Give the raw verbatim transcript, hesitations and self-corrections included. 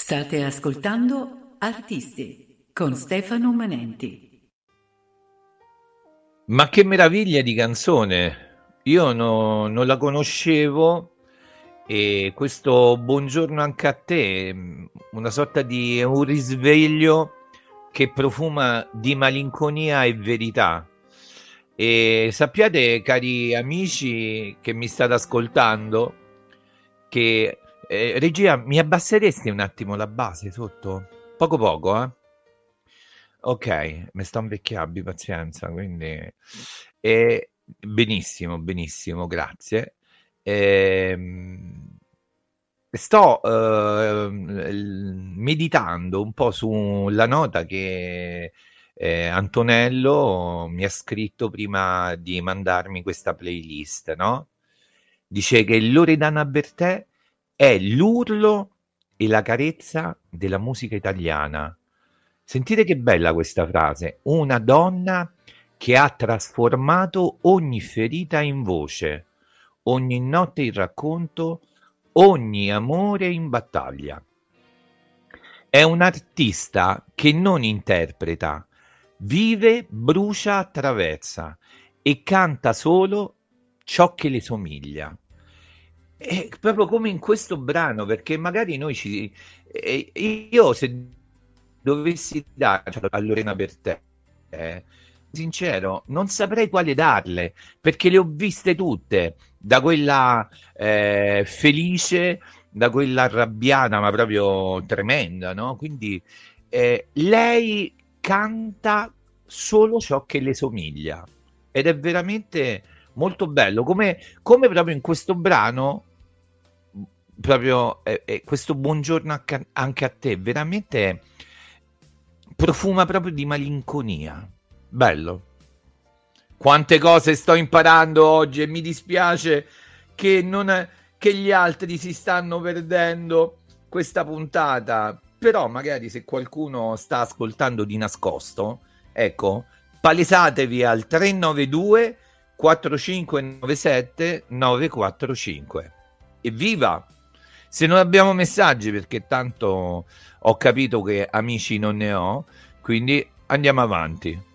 State ascoltando Artisti con Stefano Manenti. Ma che meraviglia di canzone! Io no- non la conoscevo e questo buongiorno anche a te, mh, una sorta di un risveglio che profuma di malinconia e verità. E sappiate, cari amici che mi state ascoltando, che eh, regia, mi abbasseresti un attimo la base sotto? Poco poco, eh? Ok, mi sta invecchiando, abbi pazienza, quindi eh, benissimo, benissimo, grazie. Ehm, sto ehm, l- meditando un po' sulla nota che eh, Antonello mi ha scritto prima di mandarmi questa playlist, no? Dice che Loredana Bertè è l'urlo e la carezza della musica italiana. Sentite che bella questa frase, una donna che ha trasformato ogni ferita in voce, ogni notte in racconto, ogni amore in battaglia. È un artista che non interpreta, vive, brucia, attraversa e canta solo ciò che le somiglia. È proprio come in questo brano, perché magari noi ci... eh, io se dovessi dare a Lorena Bertè, eh, sincero, non saprei quale darle, perché le ho viste tutte, da quella eh, felice, da quella arrabbiata, ma proprio tremenda, no? Quindi eh, lei canta solo ciò che le somiglia ed è veramente molto bello, come, come proprio in questo brano, proprio eh, eh, questo buongiorno anche anche a te, veramente profuma proprio di malinconia. Bello. Quante cose sto imparando oggi e mi dispiace che, non, che gli altri si stanno perdendo questa puntata. Però magari se qualcuno sta ascoltando di nascosto, ecco, palesatevi al tre nove due quattro cinque nove sette nove quattro cinque. Evviva! Se non abbiamo messaggi, perché tanto ho capito che amici non ne ho, quindi andiamo avanti.